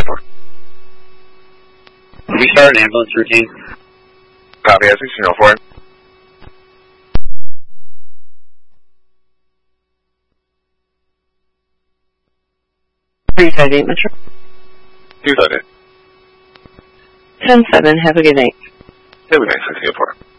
Singapore. Restart an ambulance routine. Copy, I 1604. 358 Metro. 238. 10-7, have a good night. Have a good night, Singapore.